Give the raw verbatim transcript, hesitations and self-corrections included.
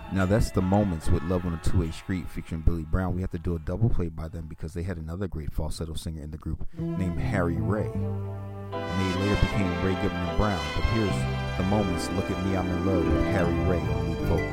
Now that's the Moments with Love on a two-Way Street featuring Billy Brown. We have to do a double play by them because they had another great falsetto singer in the group named Harry Ray. And they later became Ray Goodman and Brown. But here's the Moments, Look at Me, I'm in Love with Harry Ray on lead vocals.